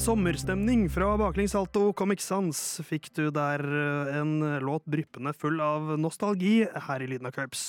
Sommerstemning fra Baklengs Salto Comic Sans fikk du der en låt dryppende full av nostalgi her i Lyden av Curbs.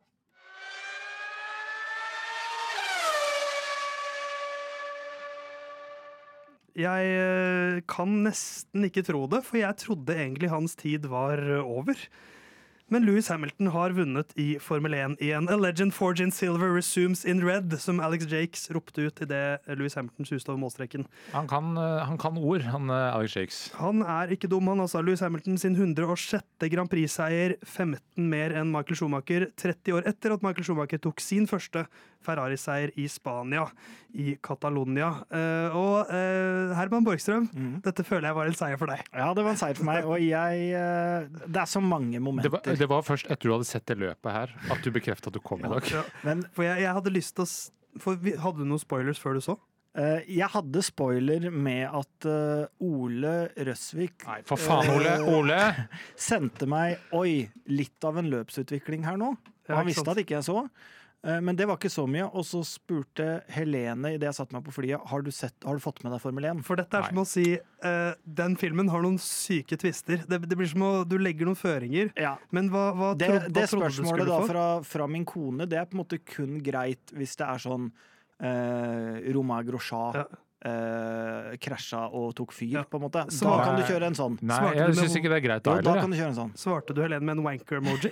Jeg kan nesten ikke tro det, for jeg trodde egentlig hans tid var over. Men Lewis Hamilton har vunnet i Formel 1 igjen. A legend forged in silver resumes in red, som Alex Jakes ropte ut i det Lewis Hamilton suste over målstreken. Han kan ord, Alex Jakes. Han ikke dum, han altså. Lewis Hamilton sin 106. Grand Prix-seier, 15 mer enn Michael Schumacher, 30 år etter at Michael Schumacher tok sin første Ferrari-seier i Spania, i Catalonia. Herman Borgstrøm, dette føler jeg var en seier for deg. Ja, det var en seier for meg, og det så mange momenter. Det var først etter du hadde sett det løpet her, at du bekreftet at du kom i dag. Ja. For jeg hadde lyst til å... Hadde du noen spoilers før du så? Jeg hadde spoiler med at Ole Røsvik Nei, for faen, Ole! Sendte meg, litt av en løpsutvikling her nå. Og han visste at ikke jeg så. Men det var ikke så mye, og så spurte Helene i det jeg satt meg på flyet, har du fått med deg Formel 1? For dette som å si, den filmen har noen syke twister. Det blir som du legger noen føringer. Ja. Men hva trodde du spørsmålet skulle få? fra min kone, det på en måte kun greit hvis det sånn Romain Grosjean krasja og tok fyr, på en måte. Da kan du kjøre en sånn. Nei, jeg synes ikke det greit da. Da kan du kjøre en sånn. Svarte du Helene med en wanker-emoji?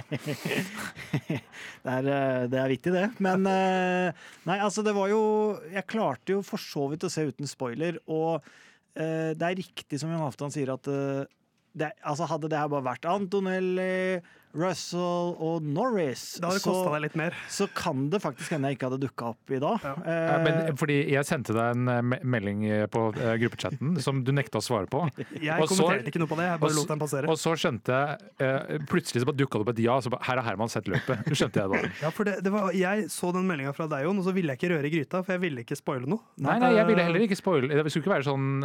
det viktig det. Men nei, altså det var jo, jeg klarte jo for så vidt å se uten spoiler, og det riktig som Jan Halvdan sier at hadde det her bare vært Antonelli, Russell og Norris, da hadde det kostet deg litt mer. Så kan det faktisk hende jeg ikke hadde dukket opp i dag. Men fordi jeg sendte deg en melding på gruppechatten som du nekta å svare på. Jeg kommenterte ikke noe på det, jeg bare lot den passere. Og så skjønte jeg, plutselig så bare dukket det opp et ja, så bare, her har Herman sett løpet. Du skjønte jeg da. Ja, for jeg så den meldingen fra deg, Jon, og så ville jeg ikke røre i gryta, for jeg ville ikke spoile noe. Nei, jeg ville heller ikke spoile. Det skulle ikke være sånn,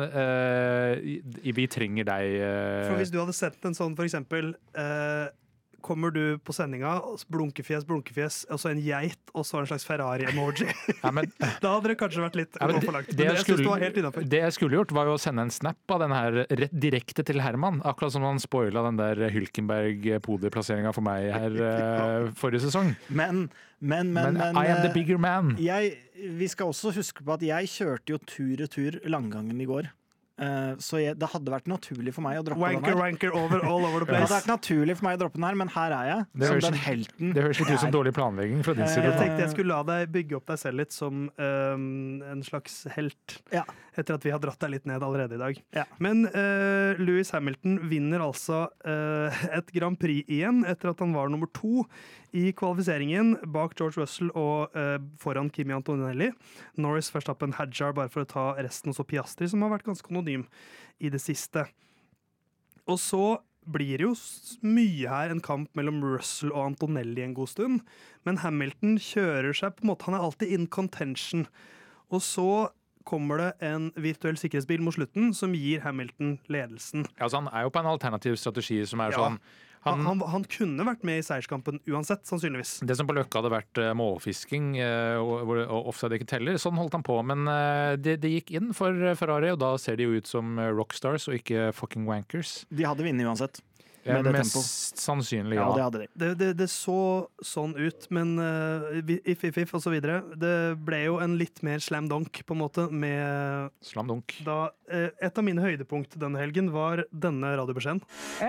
vi trenger deg. For hvis du hadde sett en sånn, for eksempel, kommer du på sendinga, blunkefjes, og så en geit, og så en slags Ferrari-emoji. Ja, da hadde det kanskje vært litt for langt. Men jeg synes det var helt innenfor. Det jeg skulle gjort var jo å sende en snap av denne her rett direkte til Herman, akkurat som han spoilet den der Hülkenberg-podieplasseringen for meg her forrige sesong. Men I am the bigger man. Vi skal også huske på at jeg kjørte jo tur-retur langgangen i går. Så det hadde vært naturlig for meg å droppe den her. Wanker all over the place. Det hadde vært naturlig for meg å droppe den her, men her jeg som den helten. Det høres litt ut som dårlig planlegging fra din side. Jeg tenkte jeg skulle la deg bygge opp deg selv litt som en slags helt, etter at vi har dratt deg litt ned allerede i dag. Ja. Men Lewis Hamilton vinner altså et Grand Prix igjen, etter at han var nummer 2 i kvalifiseringen bak George Russell og foran Kimi Antonelli. Norris, Verstappen, Hadjar, bare for å ta resten, og så Piastri, som har vært ganske anonym i det siste. Og så blir det jo mye her en kamp mellom Russell og Antonelli en god stund, men Hamilton kjører seg på en måte, han alltid in contention. Og så kommer det en virtuell sikkerhetsbil mot slutten som gir Hamilton ledelsen. Ja, altså han jo på en alternativ strategi som sånn han kunne vært med i seierskampen uansett, sannsynligvis. Det som på Løkka hadde vært målfisking og offside ikke teller, sånn holdt han på. Men det gikk inn for Ferrari, og da ser de jo ut som rockstars og ikke fucking wankers. De hadde vunnet uansett. Mest sannsynlig, ja. Ja, det hadde de. Det så sånn ut, men if og så videre. Det ble jo en litt mer slam dunk, på en måte, med slam dunk. Da, et av mine høydepunkt denne helgen var denne radiobeskjeden.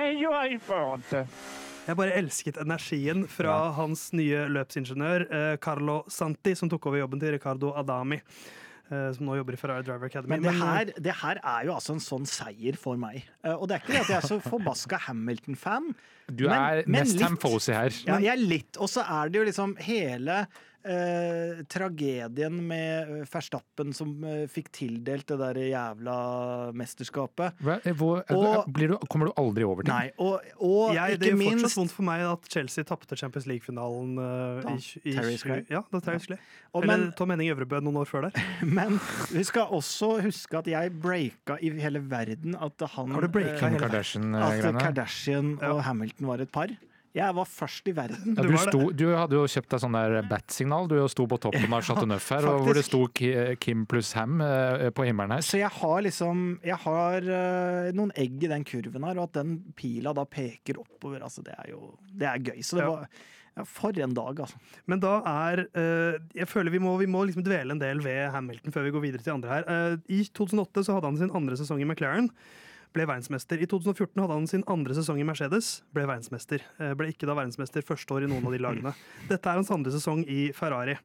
Jeg bare elsket energien fra hans nye løpsingeniør, Carlo Santi, som tok over jobben til Riccardo Adami, som nå jobber i Ferrari Driver Academy. Men det her jo altså en sånn seier for meg. Og det ikke det at jeg så forbaska Hamilton-fan. Du mest Ham-Fosi her. Ja, jeg litt. Og så det jo liksom hele tragedien med Verstappen som fikk tildelt det der jævla mesterskapet. Kommer du aldri over til? Nei, og det jo fortsatt vondt for meg at Chelsea tappte Champions League-finalen i Terry Skley. Ja, da Terry Skley. Eller Tom Henning Øvrebø noen år før der. Men vi skal også huske at jeg breaka i hele verden at Har du breaka Kardashian-greiene? At Kardashian og Hamilton var et par. Jeg var først i verden. Ja, du hadde jo kjøpt deg sånn der bat-signal, du sto på toppen av Chateau Neuf her, og hvor det sto Kim pluss Ham på himmelen her. Så jeg har noen egg i den kurven her, og at den pila da peker oppover, altså det er gøy. Så det var for en dag, altså. Men da jeg føler vi må liksom dvele en del ved Hamilton før vi går videre til andre her. I 2008 så hadde han sin andre sesong i McLaren, ble verdensmester. I 2014 hadde han sin andre sesong i Mercedes, ble verdensmester. Ble ikke da verdensmester første år i noen av de lagene. Dette er hans andre sesong i Ferrari.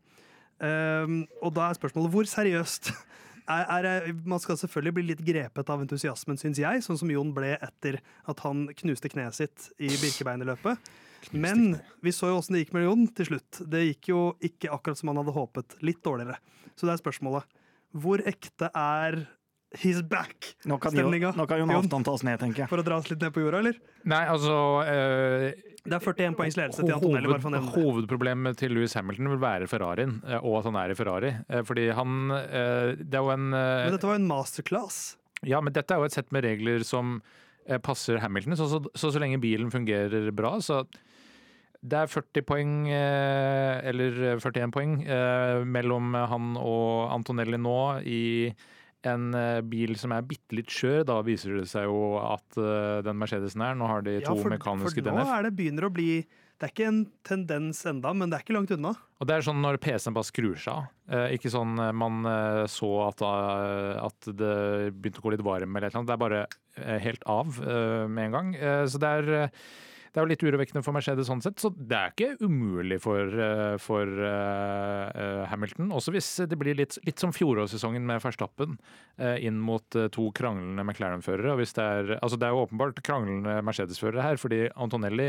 Og da er spørsmålet, hvor seriøst man skal selvfølgelig bli litt grepet av entusiasmen, synes jeg, sånn som Jon ble etter at han knuste kneet sitt i Birkebeinerløpet. Men vi så jo hvordan det gikk med Jon til slutt. Det gikk jo ikke akkurat som han hadde håpet, litt dårligere. Så det er spørsmålet, hvor ekte er he's back? Nå kan Jon Halvdan ta oss ned, tenker jeg. For å dra oss litt ned på jorda, eller? Nei, altså det er 41 poengs ledelse til Antonelli. Hovedproblemet til Lewis Hamilton vil være Ferrarien, og at han er i Ferrari. Fordi han det er jo Men dette var en masterclass. Ja, men dette er jo et sett med regler som passer Hamilton. Så lenge bilen fungerer bra, så det er 40 poeng, eller 41 poeng, mellom han og Antonelli nå i en bil som er bitte litt skjør. Da viser det seg jo at den Mercedesen nå har de to mekaniske DNF. For nå begynner å bli, det er ikke en tendens enda, men det er ikke langt unna. Og det er sånn når PC-en bare skrur seg av. Ikke sånn man så at det begynte å gå litt varm eller et eller annet. Det er bare helt av med en gang. Så det er jo litt urovekkende for Mercedes sånn sett, så det er ikke umulig for Hamilton. Også hvis det blir litt som fjorårssesongen med Verstappen inn mot to kranglende McLaren-førere. Og hvis det er jo åpenbart kranglende Mercedes-førere her, fordi Antonelli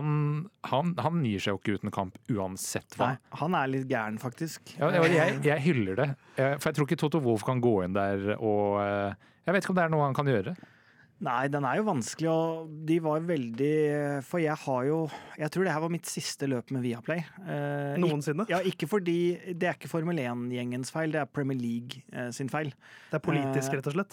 han gir seg jo ikke uten kamp uansett hva. Nei, han er litt gæren, faktisk. Ja, jeg hyller det. For jeg tror ikke Toto Wolff kan gå inn der og jeg vet ikke om det er noe han kan gjøre. Nei, den er jo vanskelig, og de var veldig. For jeg tror det her var mitt siste løp med Viaplay. Noensinne? Ikke fordi det er ikke Formel 1-gjengens feil, det er Premier League sin feil. Det er politisk, rett og slett?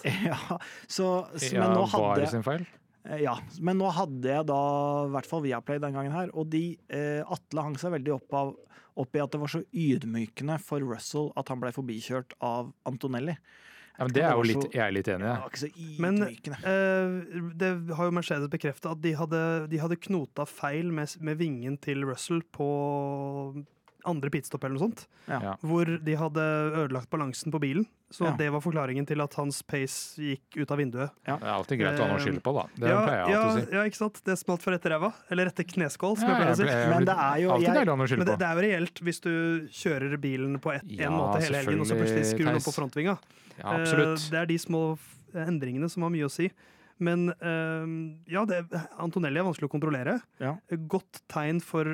Men nå hadde var sin feil? Ja, men nå hadde jeg da i hvert fall Viaplay den gangen her, og Atle hang seg veldig opp i at det var så ydmykende for Russell at han ble forbikjørt av Antonelli. Ja, men det er jo jeg er litt enig i. Det var ikke så ydmykende. Men det har jo Mercedes bekreftet at de hadde knota feil med vingen til Russell på andre pitstop eller noe sånt. Ja. Hvor de hadde ødelagt balansen på bilen. Så det var forklaringen til at hans pace gikk ut av vinduet. Ja. Det er alltid greit å ha noe å skylde på, da. Det pleier jeg alltid å si. Ja, ikke sant? Det smalt for etter ræva. Eller etter kneskål, som jeg pleier å si. Men det er jo Men det er jo reelt hvis du kjører bilen på en måte hele helgen, og så plutselig skrur den opp på frontvinga. Ja, absolutt. Det er de små endringene som har mye å si. Men Antonelli er vanskelig å kontrollere. Ja. Godt tegn for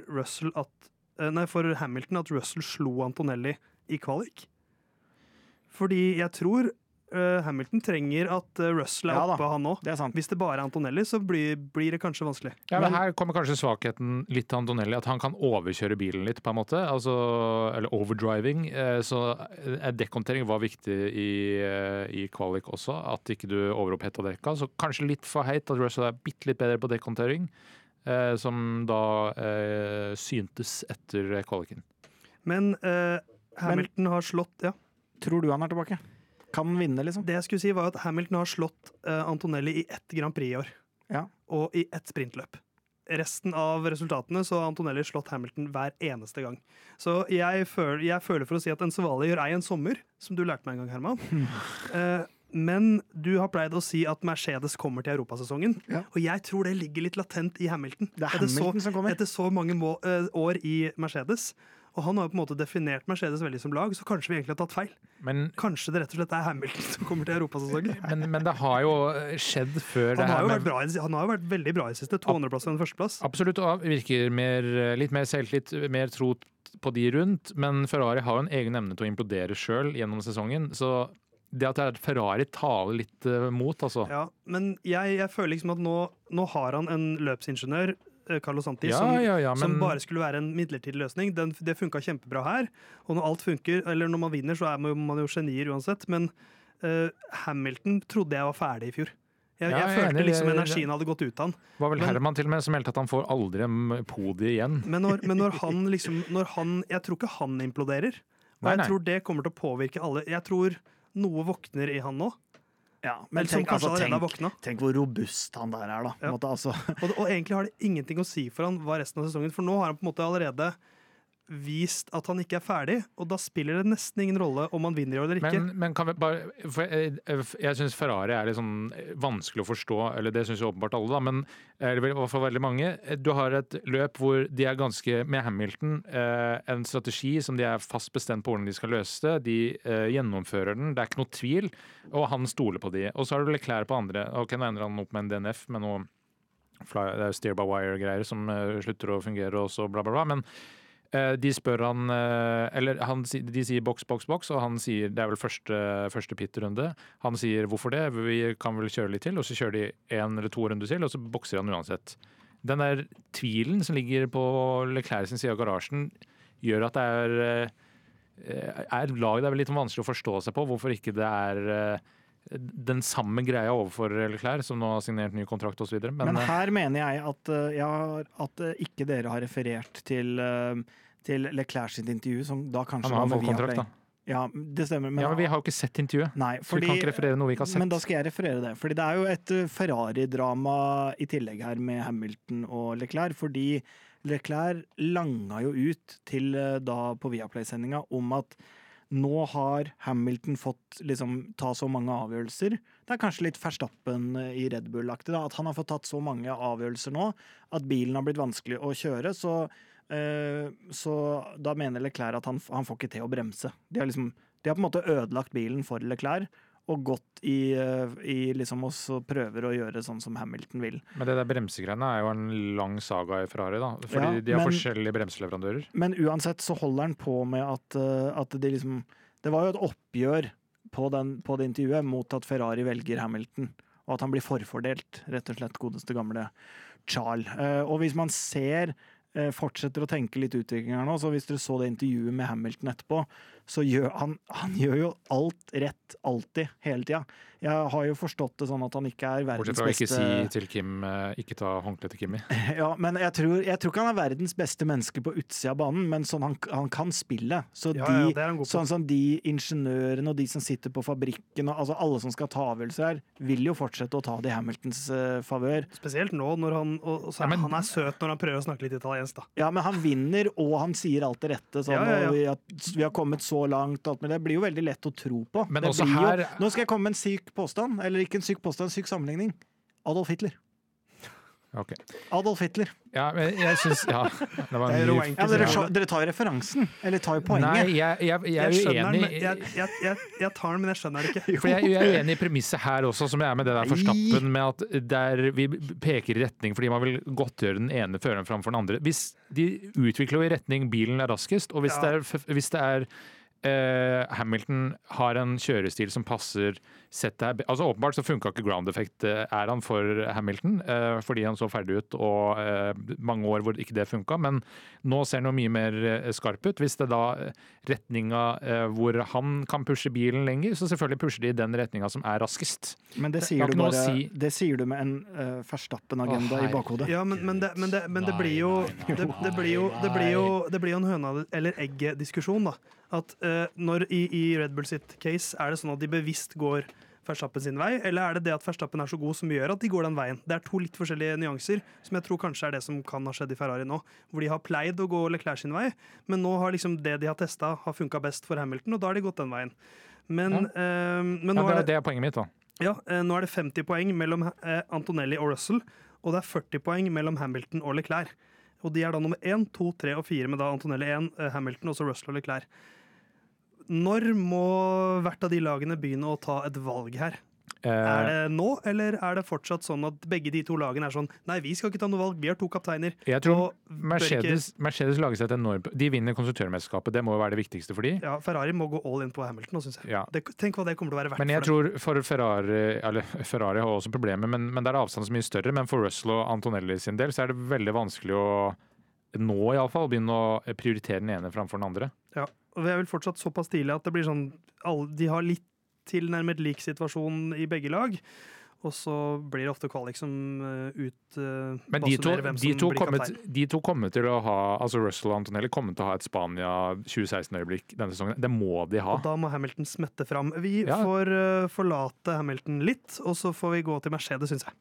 for Hamilton at Russell slo Antonelli i kvalik. Fordi jeg tror Hamilton trenger at Russell er oppe av han nå. Hvis det bare er Antonelli, så blir det kanskje vanskelig. Ja, men her kommer kanskje svakheten litt til Antonelli, at han kan overkjøre bilen litt, på en måte. Eller overdriving. Så dekkontering var viktig i kvalik også, at ikke du overopphetta dekka. Så kanskje litt for heit at Russell er bitte litt bedre på dekkontering, som da syntes etter kvaliken. Men Hamilton har slått, ja. Tror du han er tilbake? Kan han vinne, liksom? Det jeg skulle si var at Hamilton har slått Antonelli i ett Grand Prix i år. Ja. Og i ett sprintløp. Resten av resultatene så har Antonelli slått Hamilton hver eneste gang. Så jeg føler for å si at en svale gjør ei en sommer, som du lærte meg en gang, Herman. Men du har pleid å si at Mercedes kommer til europasesongen, og jeg tror det ligger litt latent i Hamilton. Det er Hamilton som kommer. Etter så mange år i Mercedes. Og han har jo på en måte definert Mercedes veldig som lag, så kanskje vi egentlig har tatt feil. Kanskje det rett og slett er Hamilton som kommer til europasesongen. Men det har jo skjedd før det her. Han har jo vært veldig bra i siste. 200-plass og en førsteplass. Absolutt, og virker litt mer selvtillit, mer tro på de rundt. Men Ferrari har jo en egen evne til å implodere selv gjennom sesongen. Så det at Ferrari taler litt mot, altså. Ja, men jeg føler liksom at nå har han en løpsingeniør, Carlos Santi, som bare skulle være en midlertidig løsning. Det funket kjempebra her, og når alt funker, eller når man vinner, så er man jo genier uansett, men Hamilton trodde jeg var ferdig i fjor. Jeg følte liksom energien hadde gått ut av han. Det var vel Herman til og med som meldte at han får aldri en podie igjen. Men når han jeg tror ikke han imploderer. Og jeg tror det kommer til å påvirke alle. Jeg tror noe våkner i han nå. Ja, men tenk hvor robust han der da. Ja. Og egentlig har det ingenting å si for han hva resten av sesongen, for nå har han på en måte allerede vist at han ikke ferdig, og da spiller det nesten ingen rolle om han vinner eller ikke. Men kan vi bare, jeg synes Ferrari litt sånn vanskelig å forstå, eller det synes jeg åpenbart alle da, men i hvert fall veldig mange. Du har et løp hvor de ganske, med Hamilton, en strategi som de fast bestemt på hvordan de skal løse det, de gjennomfører den, det ikke noe tvil, og han stoler på de. Og så har du Leclerc på andre, og nå ender han opp med en DNF, med noe det steer by wire-greier som slutter å fungere, og så bla bla bla, men de spør han, eller de sier boks, og han sier det vel første pit-runde. Han sier hvorfor det, vi kan vel kjøre litt til, og så kjører de 1 eller 2 runder til, og så bokser han uansett. Den der tvilen som ligger på Leclerc sin side av garasjen, gjør at laget vel litt vanskelig å forstå seg på, hvorfor ikke det den samme greia overfor Leclerc, som nå har signert ny kontrakt og så videre. Men her mener jeg at ikke dere har referert til Leclerc sitt intervju, som da kanskje han har fått kontrakt, da. Ja, det stemmer. Men vi har jo ikke sett intervjuet. Nei, så vi kan ikke referere noe vi ikke har sett. Men da skal jeg referere det. Fordi det jo et Ferrari-drama i tillegg her med Hamilton og Leclerc, fordi Leclerc langa jo ut til da på Viaplay-sendinga om at nå har Hamilton fått ta så mange avgjørelser. Det kanskje litt Verstappen i Red Bull-aktig, at han har fått tatt så mange avgjørelser nå at bilen har blitt vanskelig å kjøre, så da mener Leclerc at han får ikke til å bremse. De har på en måte ødelagt bilen for Leclerc og gått i også prøver å gjøre sånn som Hamilton vil. Men det der bremsegreiene jo en lang saga i Ferrari, da. Fordi de har forskjellige bremseleverandører. Men uansett så holder han på med at det var jo et oppgjør på det intervjuet mot at Ferrari velger Hamilton, og at han blir forfordelt, rett og slett godeste gamle Charles. Og hvis man fortsetter å tenke litt utvikling her nå, så hvis dere så det intervjuet med Hamilton etterpå, så gjør han gjør jo alt rett, alltid, hele tida. Jeg har jo forstått det sånn at han ikke verdens beste... Bortsett fra å ikke si til Kim, ikke ta håndkle til Kimi. Ja, men jeg tror ikke han verdens beste menneske på utsida av banen, men sånn han kan spille. Så sånn som de ingeniørene og de som sitter på fabrikken, altså alle som skal ta avgjørelser her, vil jo fortsette å ta det i Hamiltons favør. Spesielt nå, når han søt når han prøver å snakke litt italiensk, da. Ja, men han vinner, og han sier alt det rette. Vi har kommet så langt, alt med det blir jo veldig lett å tro på. Men også her... Nå skal jeg komme med en syk påstand, eller ikke en syk påstand, en syk sammenligning. Adolf Hitler. Okay. Adolf Hitler. Ja, men jeg synes, det var dere tar referansen, eller tar jo poenget. Nei, jeg uenig. Jeg tar den, men jeg skjønner det ikke. For jeg uenig i premisset her også, som jeg med det der Verstappen, med at vi peker i retning fordi man vil godtgjøre den ene føreren framfor den andre. Hvis de utvikler i retning bilen raskest, og hvis det er Hamilton har en kjørestil som passer settet. Altså åpenbart så funka ikke ground effect han for Hamilton, fordi han så ferdig ut og mange år hvor ikke det funka, men nå ser han jo mye mer skarp ut. Hvis det da retninga hvor han kan pushe bilen lenger, så selvfølgelig pusher de i den retninga som raskest. Men det sier det sier du med en Verstappen-agenda i bakhodet. Ja, men det blir jo en høna eller egg-diskusjon, da. At når i Red Bull sitt case det sånn at de bevisst går Verstappen sin vei, eller det at Verstappen så god som gjør at de går den veien? Det to litt forskjellige nyanser, som jeg tror kanskje det som kan ha skjedd i Ferrari nå, hvor de har pleid å gå Leclerc sin vei, men nå har det de har testet har funket best for Hamilton, og da har de gått den veien. Men nå det poenget mitt, da. Ja, nå det 50 poeng mellom Antonelli og Russell, og det 40 poeng mellom Hamilton og Leclerc. Og de da nummer 1, 2, 3 og 4, med da Antonelli 1, Hamilton og så Russell og Leclerc. Når må hvert av de lagene begynne å ta et valg her? Det nå, eller det fortsatt sånn at begge de to lagene sånn, nei, vi skal ikke ta noe valg, vi har 2 kapteiner. Jeg tror Mercedes lager seg et enormt... De vinner konstruktørmesterskapet, det må jo være det viktigste for de. Ja, Ferrari må gå all in på Hamilton, synes jeg. Ja. Tenk hva det kommer til å være verdt for dem. Men jeg tror for Ferrari har også problemer, men der avstanden så mye større, men for Russell og Antonelli sin del, så det veldig vanskelig å nå i alle fall, begynne å prioritere den ene framfor den andre. Ja. Og det vel fortsatt såpass tidlig at det blir sånn de har litt tilnærmet lik situasjon i begge lag. Og så blir det ofte kvalik som Men de to kommer til å ha, altså Russell og Antonelli kommer til å ha et Spania 2016-øyeblikk denne sesongen. Det må de ha. Og da må Hamilton smette fram. Vi får forlate Hamilton litt, og så får vi gå til Mercedes, synes jeg.